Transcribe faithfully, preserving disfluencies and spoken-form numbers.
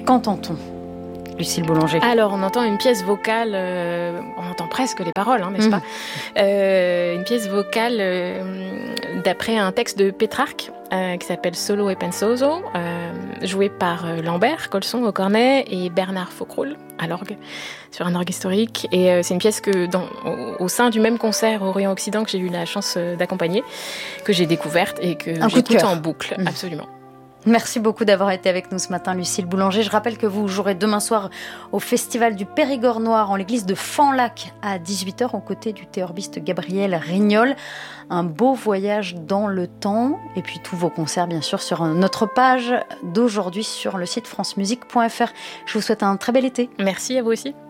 qu'entend-on ? Lucille Boulanger. Alors, on entend une pièce vocale, euh, on entend presque les paroles, hein, n'est-ce mmh. pas euh, Une pièce vocale euh, d'après un texte de Pétrarque euh, qui s'appelle Solo e pensoso, euh, joué par euh, Lambert Colson au cornet et Bernard Faucroul à l'orgue, sur un orgue historique. Et euh, c'est une pièce que, dans, au, au sein du même concert Orient-Occident que j'ai eu la chance euh, d'accompagner, que j'ai découverte et que un j'écoute en boucle, mmh. absolument. Merci beaucoup d'avoir été avec nous ce matin, Lucille Boulanger. Je rappelle que vous jouerez demain soir au Festival du Périgord Noir en l'église de Fanlac à dix-huit heures aux côtés du théorbiste Gabriel Rignol. Un beau voyage dans le temps. Et puis tous vos concerts, bien sûr, sur notre page d'aujourd'hui sur le site francemusique point f r. Je vous souhaite un très bel été. Merci à vous aussi.